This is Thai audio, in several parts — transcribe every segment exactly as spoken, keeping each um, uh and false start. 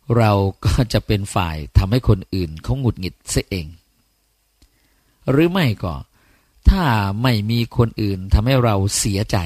เราก็จะเป็นฝ่ายทำให้คนอื่นเขาหงุดหงิดเสียเองหรือไม่ก็ถ้าไม่มีคนอื่นทำให้เราเสียใจ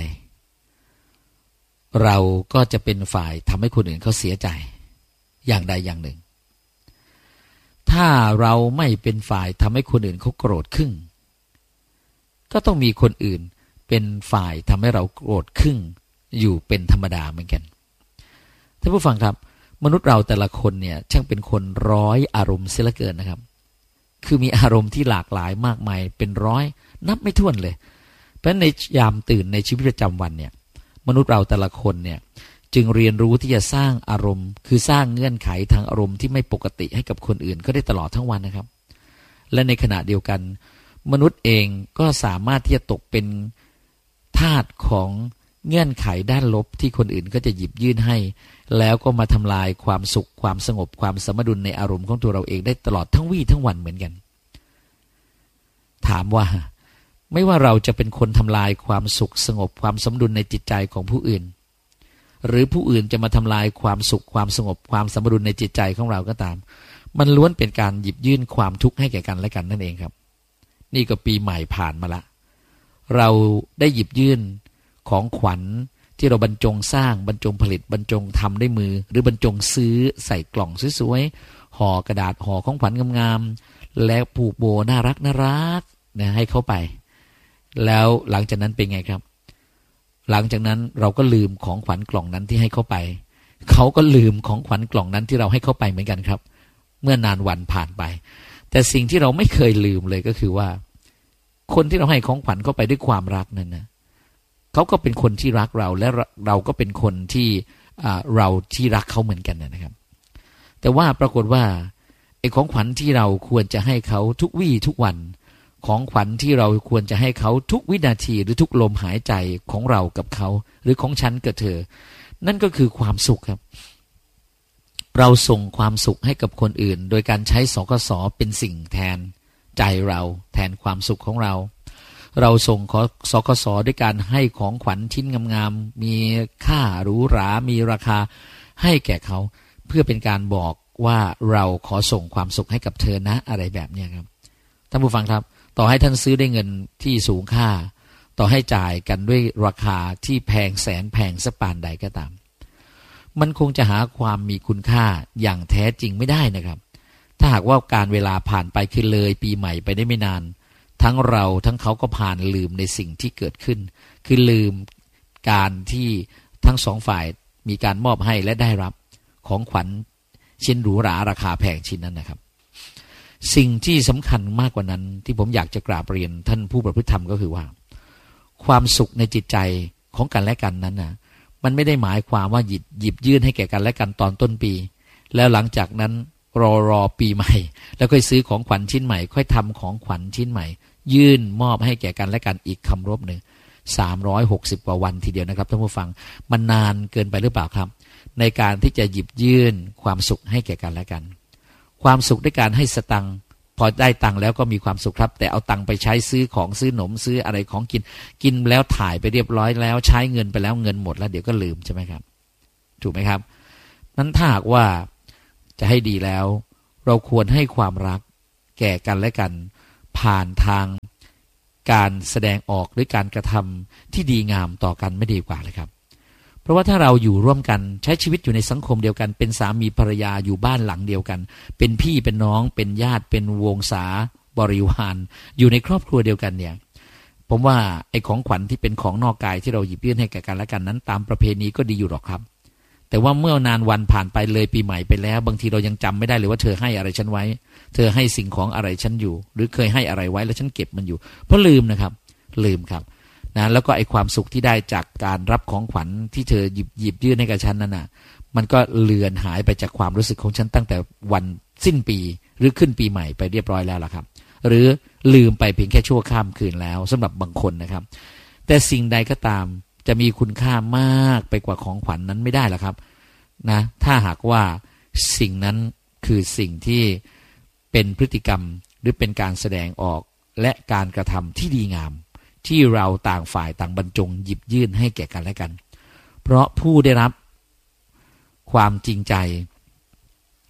เราก็จะเป็นฝ่ายทำให้คนอื่นเขาเสียใจอย่างใดอย่างหนึ่งถ้าเราไม่เป็นฝ่ายทำให้คนอื่นเขาโกรธขึ้นก็ต้องมีคนอื่นเป็นฝ่ายทำให้เราโกรธขึ้นอยู่เป็นธรรมดาเหมือนกันท่านผู้ฟังครับมนุษย์เราแต่ละคนเนี่ยช่างเป็นคนร้อยอารมณ์เสียเหลือเกินนะครับคือมีอารมณ์ที่หลากหลายมากมายเป็นร้อยนับไม่ถ้วนเลยเพราะฉะนั้นในยามตื่นในชีวิตประจำวันเนี่ยมนุษย์เราแต่ละคนเนี่ยจึงเรียนรู้ที่จะสร้างอารมณ์คือสร้างเงื่อนไขทางอารมณ์ที่ไม่ปกติให้กับคนอื่นก็ได้ตลอดทั้งวันนะครับและในขณะเดียวกันมนุษย์เองก็สามารถที่จะตกเป็นทาสของเงื่อนไขด้านลบที่คนอื่นก็จะหยิบยื่นให้แล้วก็มาทำลายความสุขความสงบความสมดุลในอารมณ์ของตัวเราเองได้ตลอดทั้งวี่ทั้งวันเหมือนกันถามว่าไม่ว่าเราจะเป็นคนทำลายความสุขสงบความสมดุลในจิตใจของผู้อื่นหรือผู้อื่นจะมาทำลายความสุขความสงบความสมดุลในจิตใจของเราก็ตามมันล้วนเป็นการหยิบยื่นความทุกข์ให้แก่กันและกันนั่นเองครับนี่ก็ปีใหม่ผ่านมาละเราได้หยิบยื่นของขวัญที่เราบรรจงสร้างบรรจงผลิตบรรจงทำด้วยมือหรือบรรจงซื้อใส่กล่องสวยๆห่อกระดาษห่อของขวัญงามๆและผูกโบน่ารักน่ารักนะให้เขาไปแล้วหลังจากนั้นเป็นไงครับหลังจากนั้นเราก็ลืมของขวัญกล่องนั้นที่ให้เขาไปเขาก็ลืมของขวัญกล่องนั้นที่เราให้เขาไปเหมือนกันครับเมื่อนานวันผ่านไปแต่สิ่งที่เราไม่เคยลืมเลยก็คือว่าคนที่เราให้ของขวัญเขาไปด้วยความรักนั้นนะเขาก็เป็นคนที่รักเราและเราก็เป็นคนที่เราที่รักเขาเหมือนกันนะครับแต่ว่าปรากฏว่าไอ้ของขวัญที่เราควรจะให้เขาทุกวี่ทุกวันของขวัญที่เราควรจะให้เขาทุกวินาทีหรือทุกลมหายใจของเรากับเขาหรือของฉันกับเธอนั่นก็คือความสุขครับเราส่งความสุขให้กับคนอื่นโดยการใช้สกสเป็นสิ่งแทนใจเราแทนความสุขของเราเราส่งขอสกสด้วยการให้ของขวัญชิ้นงามๆมีค่าหรูหรามีราคาให้แก่เขาเพื่อเป็นการบอกว่าเราขอส่งความสุขให้กับเธอนะอะไรแบบนี้ครับท่านผู้ฟังครับต่อให้ท่านซื้อได้เงินที่สูงค่าต่อให้จ่ายกันด้วยราคาที่แพงแสนแพงสักปานใดก็ตามมันคงจะหาความมีคุณค่าอย่างแท้จริงไม่ได้นะครับถ้าหากว่าการเวลาผ่านไปคือเลยปีใหม่ไปได้ไม่นานทั้งเราทั้งเขาก็ผ่านลืมในสิ่งที่เกิดขึ้นคือลืมการที่ทั้งสองฝ่ายมีการมอบให้และได้รับของขวัญชิ้นหรูหราราคาแพงชิ้นนั้นนะครับสิ่งที่สำคัญมากกว่านั้นที่ผมอยากจะกราบเรียนท่านผู้ประพฤติธรรมก็คือว่าความสุขในจิตใจของกันและกันนั้นนะมันไม่ได้หมายความว่าหยิบหยิบยื่นให้แก่กันและกันตอนต้นปีแล้วหลังจากนั้นรอรอปีใหม่แล้วค่อยซื้อของขวัญชิ้นใหม่ค่อยทำของขวัญชิ้นใหม่ยื่นมอบให้แก่กันและกันอีกคำรบหนึ่งสามร้อยหกสิบกว่าวันทีเดียวนะครับท่านผู้ฟังมันนานเกินไปหรือเปล่าครับในการที่จะหยิบยื่นความสุขให้แก่กันและกันความสุขด้วยการให้สตังค์พอได้ตังค์แล้วก็มีความสุขครับแต่เอาตังค์ไปใช้ซื้อของซื้อหนมซื้ออะไรของกินกินแล้วถ่ายไปเรียบร้อยแล้วใช้เงินไปแล้วเงินหมดแล้วเดี๋ยวก็ลืมใช่ไหมครับถูกไหมครับนั้นถ้าหากว่าจะให้ดีแล้วเราควรให้ความรักแก่กันและกันผ่านทางการแสดงออกหรือการกระทำที่ดีงามต่อกันไม่ดีกว่าเลยครับเพราะว่าถ้าเราอยู่ร่วมกันใช้ชีวิตอยู่ในสังคมเดียวกันเป็นสามีภรรยาอยู่บ้านหลังเดียวกันเป็นพี่เป็นน้องเป็นญาติเป็นวงศาบริวารอยู่ในครอบครัวเดียวกันเนี่ยผมว่าไอ้ของขวัญที่เป็นของนอกกายที่เราหยิบยื่นให้แก่กันและกันนั้นตามประเพณีก็ดีอยู่หรอกครับแต่ว่าเมื่อนานวันผ่านไปเลยปีใหม่ไปแล้วบางทีเรายังจำไม่ได้เลยว่าเธอให้อะไรฉันไว้เธอให้สิ่งของอะไรฉันอยู่หรือเคยให้อะไรไว้แล้วฉันเก็บมันอยู่เพราะลืมนะครับลืมครับนะแล้วก็ไอความสุขที่ได้จากการรับของขวัญที่เธอหยิบหยิบยื่นให้กับฉันนั่นน่ะมันก็เลือนหายไปจากความรู้สึกของฉันตั้งแต่วันสิ้นปีหรือขึ้นปีใหม่ไปเรียบร้อยแล้วล่ะครับหรือลืมไปเพียงแค่ชั่วข้ามคืนแล้วสำหรับบางคนนะครับแต่สิ่งใดก็ตามจะมีคุณค่ามากไปกว่าของขวัญ นั้นไม่ได้หรอกครับนะถ้าหากว่าสิ่งนั้นคือสิ่งที่เป็นพฤติกรรมหรือเป็นการแสดงออกและการกระทำที่ดีงามที่เราต่างฝ่ายต่างบรรจงหยิบยื่นให้แก่กันและกันเพราะผู้ได้รับความจริงใจ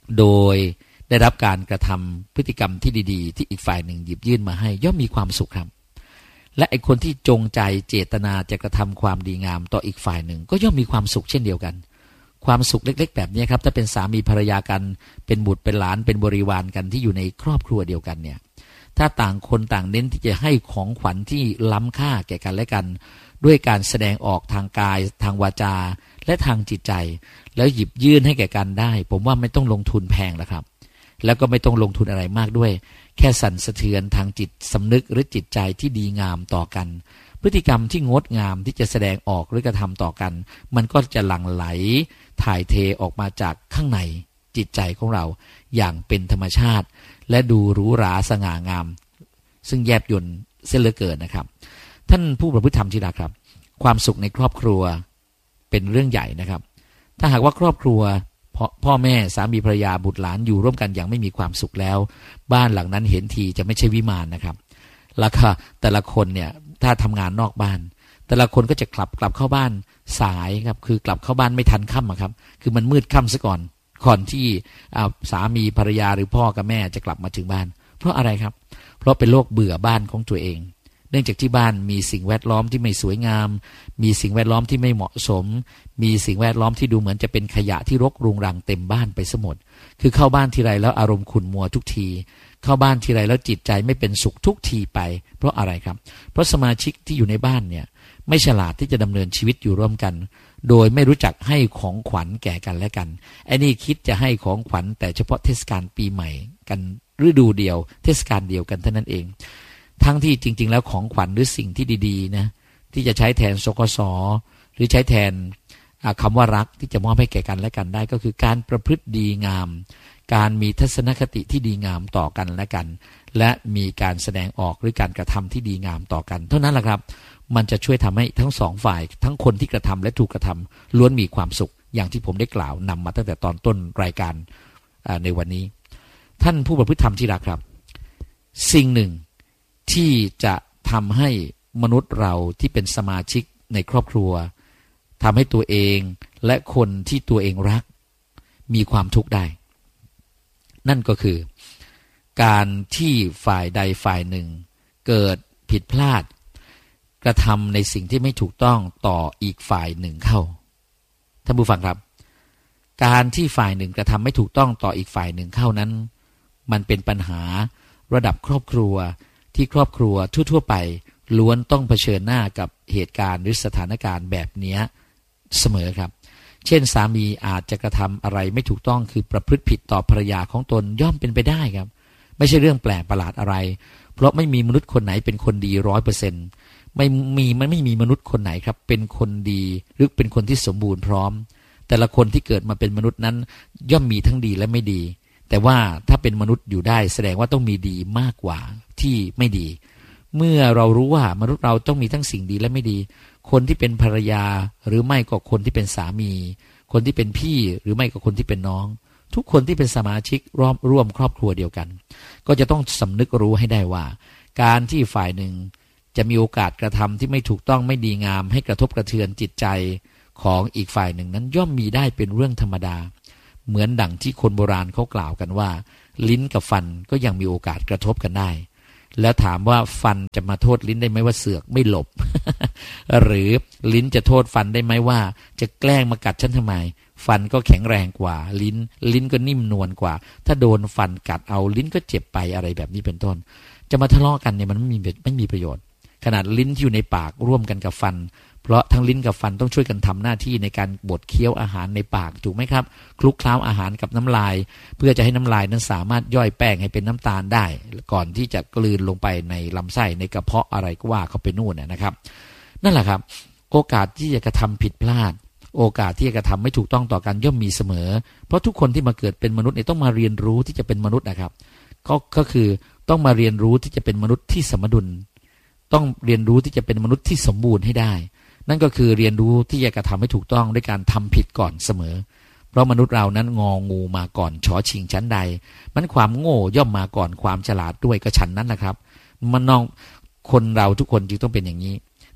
โดยได้รับการกระทำพฤติกรรมที่ดีๆที่อีกฝ่ายหนึ่งหยิบยื่นมาให้ย่อมมีความสุขครับและไอ้คนที่จงใจเจตนาจะกระทำความดีงามต่ออีกฝ่ายหนึ่งก็ย่อมมีความสุขเช่นเดียวกันความสุขเล็กๆแบบนี้ครับถ้าเป็นสามีภรรยากันเป็นบุตรเป็นหลานเป็นบริวารกันที่อยู่ในครอบครัวเดียวกันเนี่ยถ้าต่างคนต่างเน้นที่จะให้ของขวัญที่ล้ำค่าแก่กันและกันด้วยการแสดงออกทางกายทางวาจาและทางจิตใจแล้วหยิบยื่นให้แก่กันได้ผมว่าไม่ต้องลงทุนแพงแล้วครับแล้วก็ไม่ต้องลงทุนอะไรมากด้วยแค่สั่นสะเทือนทางจิตสำนึกหรือจิตใจที่ดีงามต่อกันพฤติกรรมที่งดงามที่จะแสดงออกหรือกระทำต่อกันมันก็จะหลั่งไหลถ่ายเทออกมาจากข้างในจิตใจของเราอย่างเป็นธรรมชาติและดูหรูหราสง่างามซึ่งแยบยลเสียเหลือเกินนะครับท่านผู้ประพฤติธรรมที่รักครับความสุขในครอบครัวเป็นเรื่องใหญ่นะครับถ้าหากว่าครอบครัวพ่อแม่สามีภรรยาบุตรหลานอยู่ร่วมกันอย่างไม่มีความสุขแล้วบ้านหลังนั้นเห็นทีจะไม่ใช่วิมานนะครับแล้วก็แต่ละคนเนี่ยถ้าทำงานนอกบ้านแต่ละคนก็จะกลับกลับเข้าบ้านสายครับคือกลับเข้าบ้านไม่ทันค่ำครับคือมันมืดค่ำซะก่อนก่อนที่สามีภรรยาหรือพ่อกับแม่จะกลับมาถึงบ้านเพราะอะไรครับเพราะเป็นโรคเบื่อบ้านของตัวเองเนื่องจากที่บ้านมีสิ่งแวดล้อมที่ไม่สวยงามมีสิ่งแวดล้อมที่ไม่เหมาะสมมีสิ่งแวดล้อมที่ดูเหมือนจะเป็นขยะที่รกรุงรังเต็มบ้านไปซะหมดคือเข้าบ้านทีไรแล้วอารมณ์ขุ่นมัวทุกทีเข้าบ้านทีไรแล้วจิตใจไม่เป็นสุขทุกทีไปเพราะอะไรครับเพราะสมาชิกที่อยู่ในบ้านเนี่ยไม่ฉลาดที่จะดำเนินชีวิตอยู่ร่วมกันโดยไม่รู้จักให้ของขวัญแก่กันและกันไอ้นี่คิดจะให้ของขวัญแต่เฉพาะเทศกาลปีใหม่กันฤดูเดียวเทศกาลเดียวกันเท่านั้นเองทั้งที่จริงๆแล้วของขวัญหรือสิ่งที่ดีๆนะที่จะใช้แทนสกสหรือใช้แทนคำว่ารักที่จะมอบให้แก่กันและกันได้ก็คือการประพฤติดีงามการมีทัศนคติที่ดีงามต่อกันและกันและมีการแสดงออกหรือการกระทำที่ดีงามต่อกันเท่านั้นแหละครับมันจะช่วยทำให้ทั้งสองฝ่ายทั้งคนที่กระทำและถูกกระทำล้วนมีความสุขอย่างที่ผมได้กล่าวนำมาตั้งแต่ตอนต้นรายการในวันนี้ท่านผู้ประพฤติธรรมที่รักครับสิ่งหนึ่งที่จะทำให้มนุษย์เราที่เป็นสมาชิกในครอบครัวทำให้ตัวเองและคนที่ตัวเองรักมีความทุกข์ได้นั่นก็คือการที่ฝ่ายใดฝ่ายหนึ่งเกิดผิดพลาดกระทำในสิ่งที่ไม่ถูกต้องต่ออีกฝ่ายหนึ่งเข้าท่านผู้ฟังครับการที่ฝ่ายหนึ่งกระทำไม่ถูกต้องต่ออีกฝ่ายหนึ่งเข้านั้นมันเป็นปัญหาระดับครอบครัวที่ครอบครัวทั่วๆไปล้วนต้องเผชิญหน้ากับเหตุการณ์หรือสถานการณ์แบบนี้เสมอครับเช่นสามีอาจจะกระทำอะไรไม่ถูกต้องคือประพฤติผิดต่อภรรยาของตนย่อมเป็นไปได้ครับไม่ใช่เรื่องแปลกประหลาดอะไรเพราะไม่มีมนุษย์คนไหนเป็นคนดีร้อยเปอร์เซ็นต์ไม่มีมันไม่มีมนุษย์คนไหนครับเป็นคนดีหรือเป็นคนที่สมบูรณ์พร้อมแต่ละคนที่เกิดมาเป็นมนุษย์นั้นย่อมมีทั้งดีและไม่ดีแต่ว่าถ้าเป็นมนุษย์อยู่ได้แสดงว่าต้องมีดีมากกว่าที่ไม่ดีเมื่อเรารู้ว่ามนุษย์เราต้องมีทั้งสิ่งดีและไม่ดีคนที่เป็นภรรยาหรือไม่ก็คนที่เป็นสามีคนที่เป็นพี่หรือไม่ก็คนที่เป็นน้องทุกคนที่เป็นสมาชิกร่วมร่วมครอบครัวเดียวกันก็จะต้องสำนึกรู้ให้ได้ว่าการที่ฝ่ายหนึ่งจะมีโอกาสกระทำที่ไม่ถูกต้องไม่ดีงามให้กระทบกระเทือนจิตใจของอีกฝ่ายหนึ่งนั้นย่อมมีได้เป็นเรื่องธรรมดาเหมือนดั่งที่คนโบราณเขากล่าวกันว่าลิ้นกับฟันก็ยังมีโอกาสกระทบกันได้แล้วถามว่าฟันจะมาโทษลิ้นได้ไหมว่าเสือกไม่หลบ หรือลิ้นจะโทษฟันได้ไหมว่าจะแกล้งมากัดฉันทำไมฟันก็แข็งแรงกว่าลิ้นลิ้นก็นิ่มนวลกว่าถ้าโดนฟันกัดเอาลิ้นก็เจ็บไปอะไรแบบนี้เป็นต้นจะมาทะเลาะกันเนี่ยมันไม่มีไม่มีประโยชน์ขนาดลิ้นที่อยู่ในปากร่วมกันกับฟันเพราะทั้งลิ้นกับฟันต้องช่วยกันทำหน้าที่ในการบดเคี้ยวอาหารในปากถูกไหมครับคลุกเคล้าอาหารกับน้ำลายเพื่อจะให้น้ำลายนั้นสามารถย่อยแป้งให้เป็นน้ำตาลได้ก่อนที่จะกลืนลงไปในลำไส้ในกระเพาะอะไรก็ว่าเข้าไปนู่นนะครับนั่นแหละครับโอกาสที่จะกระทำผิดพลาดโอกาสที่จะกระทำไม่ถูกต้องต่อกันย่อมมีเสมอเพราะทุกคนที่มาเกิดเป็นมนุษย์เนี่ยต้องมาเรียนรู้ที่จะเป็นมนุษย์นะครับก็ก็คือต้องมาเรียนรู้ที่จะเป็นมนุษย์ที่สมดุลต้องเรียนรู้ที่จะเป็นมนุษย์ที่สมบูรณ์ให้ได้นั่นก็คือเรียนรู้ที่จะกระทำให้ถูกต้องด้วยการทำผิดก่อนเสมอเพราะมนุษย์เรานั้นงองูมาก่อนฉอชิงชั้นใดมันความโง่ย่อมมาก่อนความฉลาดด้วยก็ฉันนั้นนะครับมันน้องคนเราทุกคนจึงต้องเป็นอย่างนี้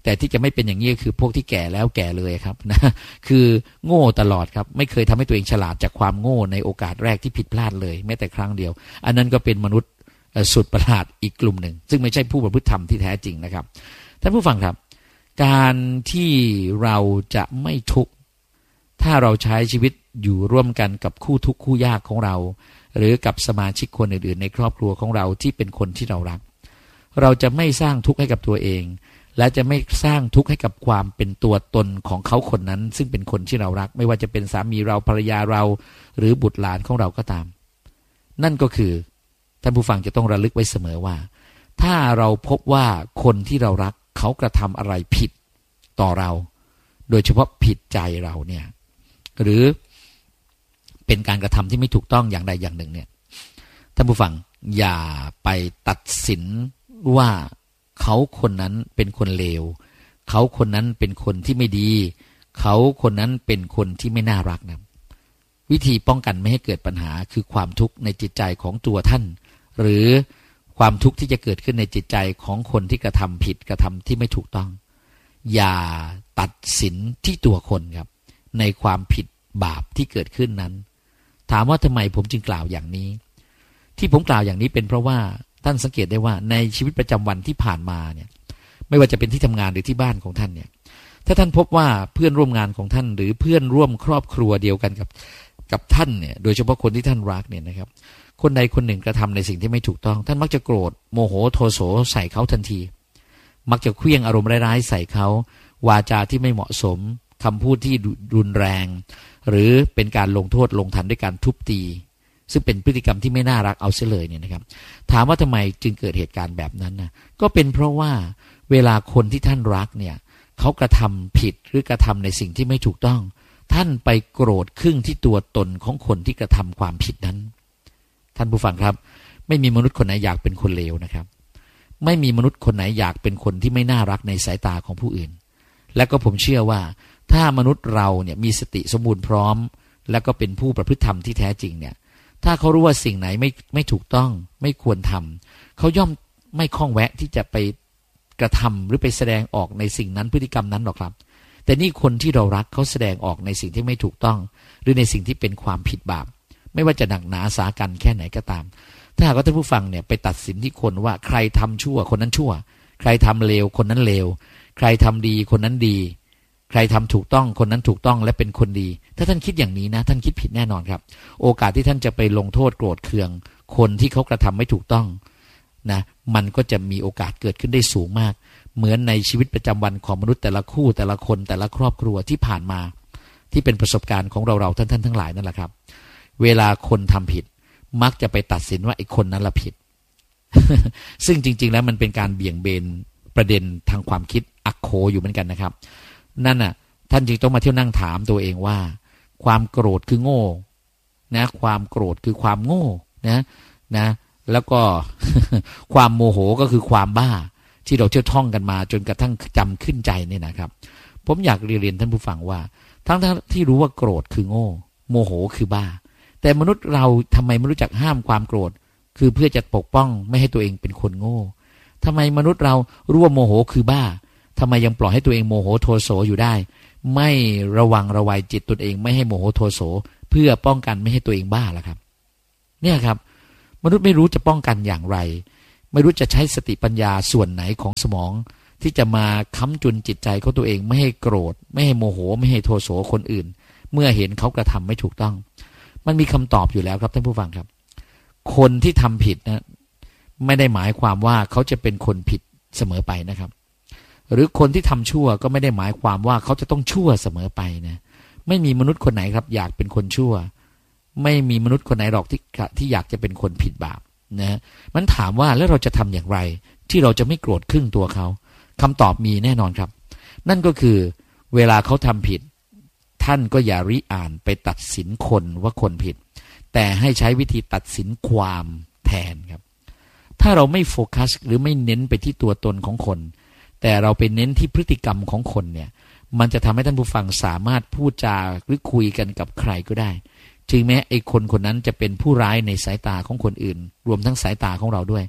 แต่ที่จะไม่เป็นอย่างนี้ก็คือพวกที่แก่แล้วแก่เลยครับนะคือโง่ตลอดครับไม่เคยทำให้ตัวเองฉลาดจากความโง่ในโอกาสแรกที่ผิดพลาดเลยแม้แต่ครั้งเดียวอันนั้นก็เป็นมนุษย์สุดประหลาดอีกกลุ่มหนึ่งซึ่งไม่ใช่ผู้ประพฤติธรรมที่แท้จริงนะครับท่านผู้ฟังครับการที่เราจะไม่ทุกข์ถ้าเราใช้ชีวิตอยู่ร่วมกันกับคู่ทุกข์คู่ยากของเราหรือกับสมาชิกคนอื่นๆในครอบครัวของเราที่เป็นคนที่เรารักเราจะไม่สร้างทุกข์ให้กับตัวเองและจะไม่สร้างทุกข์ให้กับความเป็นตัวตนของเขาคนนั้นซึ่งเป็นคนที่เรารักไม่ว่าจะเป็นสามีเราภรรยาเราหรือบุตรหลานของเราก็ตามนั่นก็คือท่านผู้ฟังจะต้องระลึกไว้เสมอว่าถ้าเราพบว่าคนที่เรารักเขากระทำอะไรผิดต่อเราโดยเฉพาะผิดใจเราเนี่ยหรือเป็นการกระทำที่ไม่ถูกต้องอย่างใดอย่างหนึ่งเนี่ยท่านผู้ฟังอย่าไปตัดสินว่าเขาคนนั้นเป็นคนเลวเขาคนนั้นเป็นคนที่ไม่ดีเขาคนนั้นเป็นคนที่ไม่น่ารักนะวิธีป้องกันไม่ให้เกิดปัญหาคือความทุกข์ในจิตใจของตัวท่านหรือความทุกข์ที่จะเกิดขึ้นในจิตใจของคนที่กระทำผิดกระทำที่ไม่ถูกต้องอย่าตัดสินที่ตัวคนครับในความผิดบาปที่เกิดขึ้นนั้นถามว่าทำไมผมจึงกล่าวอย่างนี้ที่ผมกล่าวอย่างนี้เป็นเพราะว่าท่านสังเกตได้ว่าในชีวิตประจำวันที่ผ่านมาเนี่ยไม่ว่าจะเป็นที่ทำงานหรือที่บ้านของท่านเนี่ยถ้าท่านพบว่าเพื่อนร่วมงานของท่านหรือเพื่อนร่วมครอบครัวเดียวกันกับกับท่านเนี่ยโดยเฉพาะคนที่ท่านรักเนี่ยนะครับคนใดคนหนึ่งกระทำในสิ่งที่ไม่ถูกต้องท่านมักจะโกรธโมโหโทโสใส่เขาทันทีมักจะเคลื่องอารมณ์ร้ายๆใส่เขาวาจาที่ไม่เหมาะสมคำพูดที่รุนแรงหรือเป็นการลงโทษลงทันด้วยการทุบตีซึ่งเป็นพฤติกรรมที่ไม่น่ารักเอาเสียเลยเนี่ยนะครับถามว่าทำไมจึงเกิดเหตุการณ์แบบนั้นนะก็เป็นเพราะว่าเวลาคนที่ท่านรักเนี่ยเขากระทำผิดหรือกระทำในสิ่งที่ไม่ถูกต้องท่านไปโกรธครึ่งที่ตัวตนของคนที่กระทำความผิดนั้นท่านผู้ฟังครับไม่มีมนุษย์คนไหนอยากเป็นคนเลวนะครับไม่มีมนุษย์คนไหนอยากเป็นคนที่ไม่น่ารักในสายตาของผู้อื่นและก็ผมเชื่อว่าถ้ามนุษย์เราเนี่ยมีสติสมบูรณ์พร้อมและก็เป็นผู้ประพฤติธรรมที่แท้จริงเนี่ยถ้าเขารู้ว่าสิ่งไหนไม่ไม่ถูกต้องไม่ควรทำเขาย่อมไม่คล้องแวะที่จะไปกระทำหรือไปแสดงออกในสิ่งนั้นพฤติกรรมนั้นหรอกครับแต่นี่คนที่เรารักเขาแสดงออกในสิ่งที่ไม่ถูกต้องหรือในสิ่งที่เป็นความผิดบาปไม่ว่าจะหนักหนาสากันแค่ไหนก็ตามถ้าหากว่าท่านผู้ฟังเนี่ยไปตัดสินที่คนว่าใครทำชั่วคนนั้นชั่วใครทำเลวคนนั้นเลวใครทำดีคนนั้นดีใครทำถูกต้องคนนั้นถูกต้องและเป็นคนดีถ้าท่านคิดอย่างนี้นะท่านคิดผิดแน่นอนครับโอกาสที่ท่านจะไปลงโทษโกรธเคืองคนที่เขากระทำไม่ถูกต้องนะมันก็จะมีโอกาสเกิดขึ้นได้สูงมากเหมือนในชีวิตประจำวันของมนุษย์แต่ละคู่แต่ละคนแต่ละครอบครัวที่ผ่านมาที่เป็นประสบการณ์ของเราเราท่านท่านทั้งหลายนั่นแหละครับเวลาคนทำผิดมักจะไปตัดสินว่าไอ้คนนั้นละผิด ซึ่งจริงๆแล้วมันเป็นการเบี่ยงเบนประเด็นทางความคิดอักโคอยู่เหมือนกันนะครับนั่นน่ะท่านจึงต้องมาเที่ยวนั่งถามตัวเองว่าความโกรธคือโง่นะความโกรธคือความโง่นะนะแล้วก็ ความโมโหก็คือความบ้าที่เราเที่ยวท่องกันมาจนกระทั่งจำขึ้นใจเนี่ยนะครับผมอยากเรียนท่านผู้ฟังว่าทั้งที่รู้ว่าโกรธคือโง่โมโหคือบ้าแต่มนุษย์เราทำไมไม่รู้จักห้ามความโกรธคือเพื่อจะปกป้องไม่ให้ตัวเองเป็นคนโง่ทำไมมนุษย์เรารู้ว่าโมโหคือบ้าทำไมยังปล่อยให้ตัวเองโมโหโทโสอยู่ได้ไม่ระวังระวัยจิตตนเองไม่ให้โมโหโทโสเพื่อป้องกันไม่ให้ตัวเองบ้าล่ะครับเนี่ยครับมนุษย์ไม่รู้จะป้องกันอย่างไรไม่รู้จะใช้สติปัญญาส่วนไหนของสมองที่จะมาค้ำจุนจิตใจของตัวเองไม่ให้โกรธไม่ให้โมโหไม่ให้โทโสคนอื่นเมื่อเห็นเขากระทำไม่ถูกต้องมันมีคำตอบอยู่แล้วครับท่านผู้ฟังครับคนที่ทำผิดนะไม่ได้หมายความว่าเขาจะเป็นคนผิดเสมอไปนะครับหรือคนที่ทำชั่วก็ไม่ได้หมายความว่าเขาจะต้องชั่วเสมอไปนะไม่มีมนุษย์คนไหนครับอยากเป็นคนชั่วไม่มีมนุษย์คนไหนหรอกที่ที่อยากจะเป็นคนผิดบาปนะมันถามว่าแล้วเราจะทำอย่างไรที่เราจะไม่โกรธครึ่งตัวเขาคำตอบมีแน่นอนครับนั่นก็คือเวลาเขาทำผิดท่านก็อย่าริอ่านไปตัดสินคนว่าคนผิดแต่ให้ใช้วิธีตัดสินความแทนครับถ้าเราไม่โฟกัสหรือไม่เน้นไปที่ตัวตนของคนแต่เราไปเน้นที่พฤติกรรมของคนเนี่ยมันจะทำให้ท่านผู้ฟังสามารถพูดจาหรือคุยกันกับใครก็ได้ถึงแม้ไอ้คนคนนั้นจะเป็นผู้ร้ายในสายตาของคนอื่นรวมทั้งสายตาของเราด้วย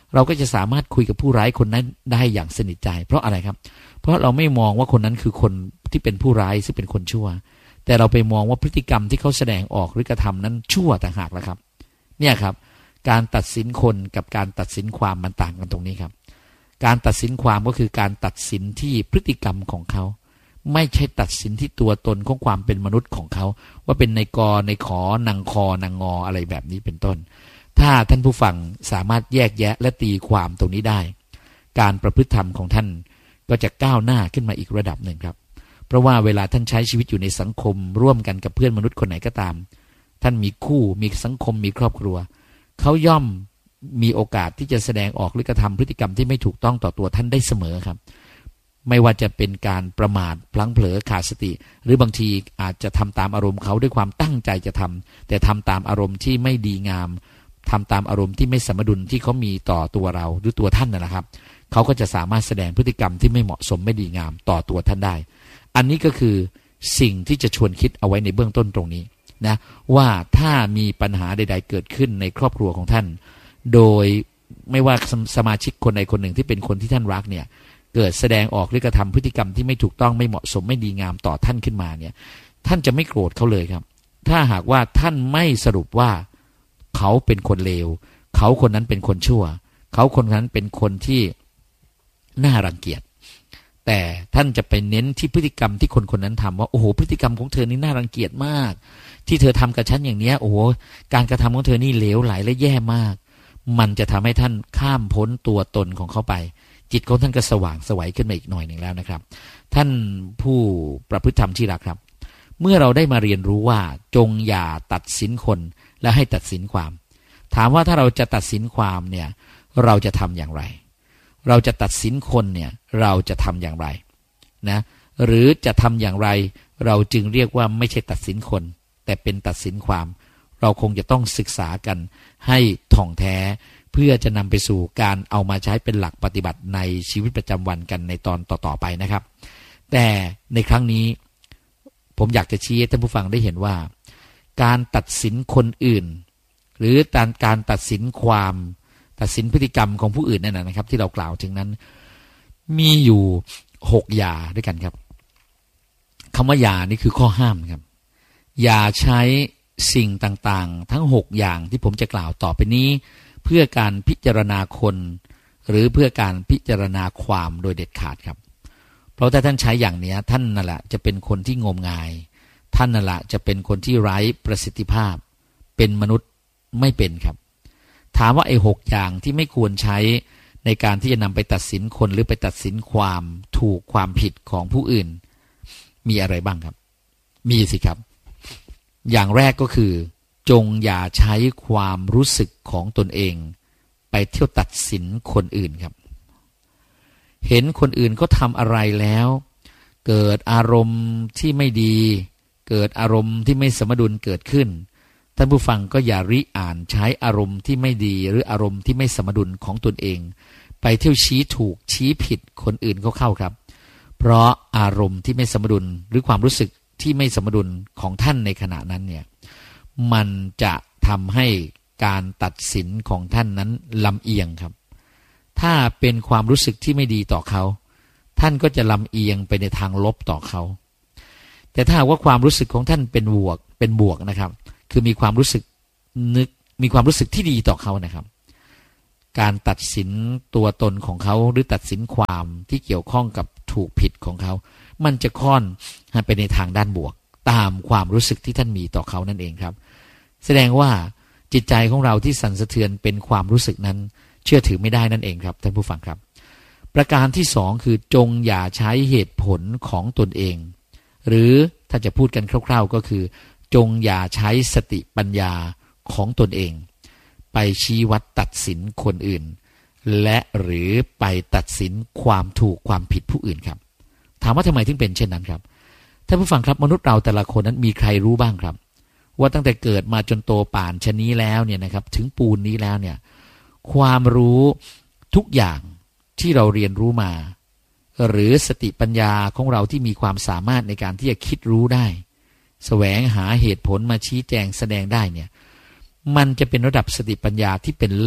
เราก็จะสามารถคุยกับผู้ร้ายคนนั้นได้อย่างสนิทใจเพราะอะไรครับเพราะเราไม่มองว่าคนนั้นคือคนที่เป็นผู้ร้ายซึ่งเป็นคนชั่วแต่เราไปมองว่าพฤติกรรมที่เขาแสดงออกหรือกระทำนั้นชั่วต่างหากแล้วครับเนี่ยครับการตัดสินคนกับการตัดสินความมันต่างกันตรงนี้ครับการตัดสินความก็คือการตัดสินที่พฤติกรรมของเขาไม่ใช่ตัดสินที่ตัวตนของความเป็นมนุษย์ของเขาว่าเป็นในกอในขอนางคอนางงออะไรแบบนี้เป็นต้นถ้าท่านผู้ฟังสามารถแยกแยะและตีความตรงนี้ได้การประพฤติธรรมของท่านก็จะก้าวหน้าขึ้นมาอีกระดับหนึ่งครับเพราะว่าเวลาท่านใช้ชีวิตอยู่ในสังคมร่วมกันกับเพื่อนมนุษย์คนไหนก็ตามท่านมีคู่มีสังคมมีครอบครัวเขาย่อมมีโอกาสที่จะแสดงออกหรือกระทำพฤติกรรมที่ไม่ถูกต้องต่อตัวท่านได้เสมอครับไม่ว่าจะเป็นการประมาทพลั้งเผลอขาดสติหรือบางทีอาจจะทำตามอารมณ์เขาด้วยความตั้งใจจะทำแต่ทำตามอารมณ์ที่ไม่ดีงามทำตามอารมณ์ที่ไม่สมดุลที่เขามีต่อตัวเราหรือตัวท่านนั่นแหละครับเขาก็จะสามารถแสดงพฤติกรรมที่ไม่เหมาะสมไม่ดีงามต่อตัวท่านได้อันนี้ก็คือสิ่งที่จะชวนคิดเอาไว้ในเบื้องต้นตรงนี้นะว่าถ้ามีปัญหาใดๆเกิดขึ้นในครอบครัวของท่านโดยไม่ว่าสมาชิกคนใดคนหนึ่งที่เป็นคนที่ท่านรักเนี่ยเกิดแสดงออกหรือกระทำพฤติกรรมที่ไม่ถูกต้องไม่เหมาะสมไม่ดีงามต่อท่านขึ้นมาเนี่ยท่านจะไม่โกรธเขาเลยครับถ้าหากว่าท่านไม่สรุปว่าเขาเป็นคนเลวเขาคนนั้นเป็นคนชั่วเขาคนนั้นเป็นคนที่น่ารังเกียจแต่ท่านจะไปเน้นที่พฤติกรรมที่คนคนนั้นทำว่าโอ้โหพฤติกรรมของเธอนี่น่ารังเกียจมากที่เธอทำกับฉันอย่างเนี้ยโอ้โหการกระทำของเธอนี่เลวไหลและแย่มากมันจะทำให้ท่านข้ามพ้นตัวตนของเขาไปจิตของท่านก็สว่างไสวขึ้นมาอีกหน่อยหนึ่งแล้วนะครับท่านผู้ประพฤติธรรมที่รักครับเมื่อเราได้มาเรียนรู้ว่าจงอย่าตัดสินคนและให้ตัดสินความถามว่าถ้าเราจะตัดสินความเนี่ยเราจะทำอย่างไรเราจะตัดสินคนเนี่ยเราจะทำอย่างไรนะหรือจะทำอย่างไรเราจึงเรียกว่าไม่ใช่ตัดสินคนแต่เป็นตัดสินความเราคงจะต้องศึกษากันให้ถ่องแท้เพื่อจะนำไปสู่การเอามาใช้เป็นหลักปฏิบัติในชีวิตประจำวันกันในตอนต่อๆไปนะครับแต่ในครั้งนี้ผมอยากจะชี้ให้ท่านผู้ฟังได้เห็นว่าการตัดสินคนอื่นหรือการการตัดสินความตัดสินพฤติกรรมของผู้อื่นนั่นนะครับที่เรากล่าวถึงนั้นมีอยู่หกอย่าด้วยกันครับคำว่าอย่านี่คือข้อห้ามครับอย่าใช้สิ่งต่างๆทั้งหกอย่างที่ผมจะกล่าวต่อไปนี้เพื่อการพิจารณาคนหรือเพื่อการพิจารณาความโดยเด็ดขาดครับเพราะถ้าท่านใช้อย่างนี้ท่านนั่นแหละจะเป็นคนที่งมงายท่านนั่นแหละจะเป็นคนที่ไร้ประสิทธิภาพเป็นมนุษย์ไม่เป็นครับถามว่าไอ้หกอย่างที่ไม่ควรใช้ในการที่จะนำไปตัดสินคนหรือไปตัดสินความถูกความผิดของผู้อื่นมีอะไรบ้างครับมีสิครับอย่างแรกก็คือจงอย่าใช้ความรู้สึกของตนเองไปเที่ยวตัดสินคนอื่นครับเห็นคนอื่นเขาทำอะไรแล้วเกิดอารมณ์ที่ไม่ดีเกิดอารมณ์ที่ไม่สมดุลเกิดขึ้นท่านผู้ฟังก็อย่าริอ่านใช้อารมณ์ที่ไม่ดีหรืออารมณ์ที่ไม่สมดุลของตนเองไปเที่ยวชี้ถูกชี้ผิดคนอื่นเขาเข้าครับเพราะอารมณ์ที่ไม่สมดุลหรือความรู้สึกที่ไม่สมดุลของท่านในขณะนั้นเนี่ยมันจะทำให้การตัดสินของท่านนั้นลำเอียงครับถ้าเป็นความรู้สึกที่ไม่ดีต่อเขาท่านก็จะลำเอียงไปในทางลบต่อเขาแต่ถ้าว่าความรู้สึกของท่านเป็นบวกเป็นบวกนะครับคือมีความรู้สึกนึกมีความรู้สึกที่ดีต่อเขานะครับการตัดสินตัวตนของเขาหรือตัดสินความที่เกี่ยวข้องกับถูกผิดของเขามันจะค่อนไปในทางด้านบวกตามความรู้สึกที่ท่านมีต่อเขานั่นเองครับแสดงว่าจิตใจของเราที่สั่นสะเทือนเป็นความรู้สึกนั้นเชื่อถือไม่ได้นั่นเองครับท่านผู้ฟังครับประการที่สองคือจงอย่าใช้เหตุผลของตนเองหรือถ้าจะพูดกันคร่าวๆก็คือจงอย่าใช้สติปัญญาของตนเองไปชี้วัดตัดสินคนอื่นและหรือไปตัดสินความถูกความผิดผู้อื่นครับถามว่าทำไมถึงเป็นเช่นนั้นครับท่านผู้ฟังครับมนุษย์เราแต่ละคนนั้นมีใครรู้บ้างครับว่าตั้งแต่เกิดมาจนโตป่านชะนี้แล้วเนี่ยนะครับถึงปูนนี้แล้วเนี่ยความรู้ทุกอย่างที่เราเรียนรู้มาหรือสติปัญญาของเราที่มีความสามารถในการที่จะคิดรู้ได้แสวงหาเหตุผลมาชี้แจงแสดงได้เนี่ยมันจะเป็นระดับสติปัญญาที่เป็นเลิศ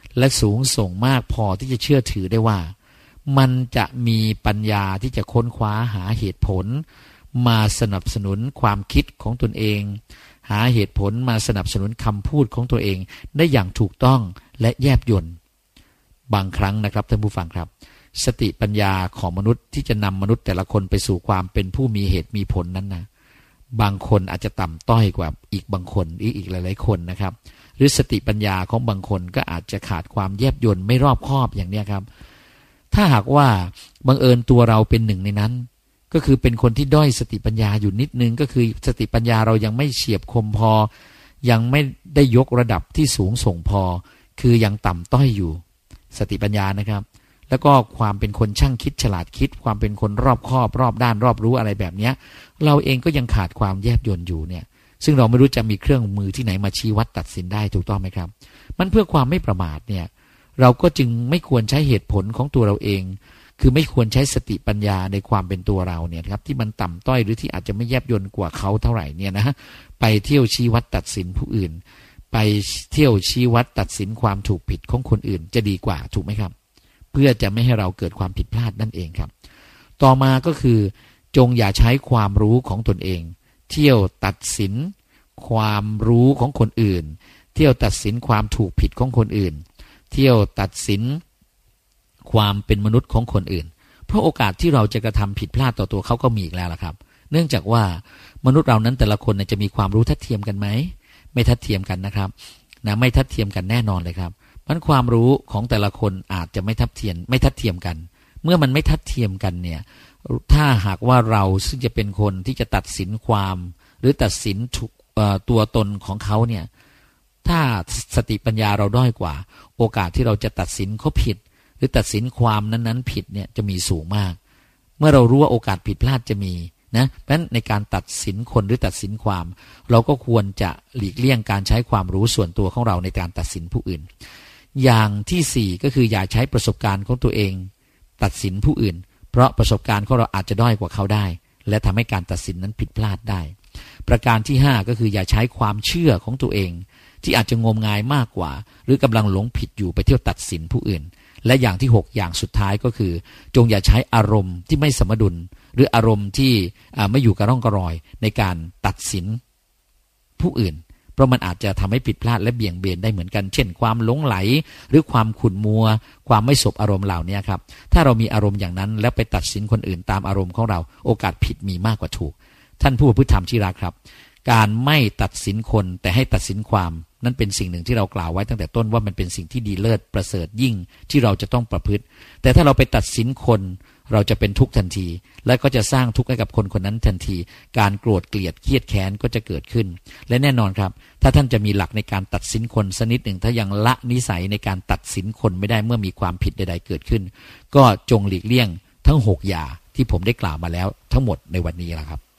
และสูงส่งมากพอที่จะเชื่อถือได้ว่ามันจะมีปัญญาที่จะค้นคว้าหาเหตุผลมาสนับสนุนความคิดของตนเองหาเหตุผลมาสนับสนุนคำพูดของตัวเองได้อย่างถูกต้องและแยบยลบางครั้งนะครับท่านผู้ฟังครับสติปัญญาของมนุษย์ที่จะนำมนุษย์แต่ละคนไปสู่ความเป็นผู้มีเหตุมีผลนั้นนะบางคนอาจจะต่ำต้อยกว่าอีกบางคนอีกหลายๆคนนะครับหรือสติปัญญาของบางคนก็อาจจะขาดความแยบยลไม่รอบคอบอย่างนี้ครับถ้าหากว่าบังเอิญตัวเราเป็นหนึ่งในนั้นก็คือเป็นคนที่ด้อยสติปัญญาอยู่นิดนึงก็คือสติปัญญาเรายังไม่เฉียบคมพอยังไม่ได้ยกระดับที่สูงส่งพอคือยังต่ำต้อยอยู่สติปัญญานะครับแล้วก็ความเป็นคนช่างคิดฉลาดคิดความเป็นคนรอบคอบรอบด้านรอบรู้อะไรแบบนี้เราเองก็ยังขาดความแยบยลอยู่เนี่ยซึ่งเราไม่รู้จะมีเครื่องมือที่ไหนมาชี้วัดตัดสินได้ถูกต้องไหมครับมันเพื่อความไม่ประมาทเนี่ยเราก็จึงไม่ควรใช้เหตุผลของตัวเราเองคือไม่ควรใช้สติปัญญาในความเป็นตัวเราเนี่ยครับที่มันต่ำต้อยหรือที่อาจจะไม่แยบยลกว่าเขาเท่าไหร่เนี่ยนะไปเที่ยวชี้วัดตัดสินผู้อื่นไปเที่ยวชี้วัดตัดสินความถูกผิดของคนอื่นจะดีกว่าถูกไหมครับเพื่อจะไม่ให้เราเกิดความผิดพลาดนั่นเองครับต่อมาก็คือจงอย่าใช้ความรู้ของตนเองเที่ยวตัดสินความรู้ของคนอื่นเที่ยวตัดสินความถูกผิดของคนอื่นเที่ยวตัดสินความเป็นมนุษย์ของคนอื่นเพราะโอกาสที่เราจะกระทำผิดพลาดต่อตัวเขาก็มีอีกแล้วล่ะครับเนื่องจากว่ามนุษย์เรานั้นแต่ละคนจะมีความรู้ทัดเทียมกันไหมไม่ทัดเทียมกันนะครับนะไม่ทัดเทียมกันแน่นอนเลยครับเพราะความรู้ของแต่ละคนอาจจะไม่ทัดเทียมไม่ทัดเทียมกันเมื่อมันไม่ทัดเทียมกันเนี่ยถ้าหากว่าเราซึ่งจะเป็นคนที่จะตัดสินความหรือตัดสินตัวตนของเขาเนี่ยถ้าสติปัญญาเราด้อยกว่าโอกาสที่เราจะตัดสินเขาผิดหรือตัดสินความนั้นๆผิดเนี่ยจะมีสูงมากเมื่อเรารู้ว่าโอกาสผิดพลาดจะมีนะเพราะฉะนั้นในการตัดสินคนหรือตัดสินความเราก็ควรจะหลีกเลี่ยงการใช้ความรู้ส่วนตัวของเราในการตัดสินผู้อื่นอย่างที่สี่ก็คืออย่าใช้ประสบการณ์ของตัวเองตัดสินผู้อื่นเพราะประสบการณ์ของเราอาจจะด้อยกว่าเขาได้และทำให้การตัดสินนั้นผิดพลาดได้ประการที่ห้าก็คืออย่าใช้ความเชื่อของตัวเองที่อาจจะงมงายมากกว่าหรือกำลังหลงผิดอยู่ไปเที่ยวตัดสินผู้อื่นและอย่างที่หกอย่างสุดท้ายก็คือจงอย่าใช้อารมณ์ที่ไม่สมดุลหรืออารมณ์ที่ไม่อยู่กระร่องกระรอยในการตัดสินผู้อื่นเพราะมันอาจจะทำให้ผิดพลาดและเบี่ยงเบนได้เหมือนกันเช่นความหลงไหลหรือความขุ่นมัวความไม่สบอารมณ์เหล่านี้ครับถ้าเรามีอารมณ์อย่างนั้นแล้วไปตัดสินคนอื่นตามอารมณ์ของเราโอกาสผิดมีมากกว่าถูกท่านผู้ประพฤติธรรมที่รักครับการไม่ตัดสินคนแต่ให้ตัดสินความนั่นเป็นสิ่งหนึ่งที่เรากล่าวไว้ตั้งแต่ต้นว่ามันเป็นสิ่งที่ดีเลิศประเสริฐยิ่งที่เราจะต้องประพฤติแต่ถ้าเราไปตัดสินคนเราจะเป็นทุกข์ทันทีและก็จะสร้างทุกข์ให้กับคนคนนั้นทันทีการโกรธเกลียดเครียดแค้นก็จะเกิดขึ้นและแน่นอนครับถ้าท่านจะมีหลักในการตัดสินคนสักนิดหนึ่งถ้ายังละนิสัยในการตัดสินคนไม่ได้เมื่อมีความผิดใดๆเกิดขึ้นก็จงหลีกเลี่ยงทั้งหกอย่างที่ผมได้กล่าวมาแล้วทั้งหมดในวันนี้แหละครับ